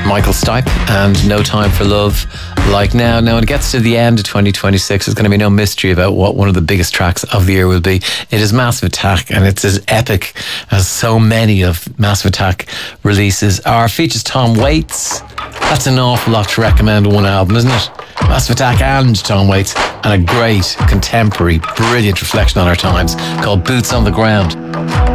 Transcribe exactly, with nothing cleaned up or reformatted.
Michael Stipe and No Time for Love Like Now. Now, when it gets to the end of twenty twenty-six, there's going to be no mystery about what one of the biggest tracks of the year will be. It is Massive Attack, and it's as epic as so many of Massive Attack releases are. Features Tom Waits. That's an awful lot to recommend one album, isn't it? Massive Attack and Tom Waits, and a great contemporary, brilliant reflection on our times called Boots on the Ground.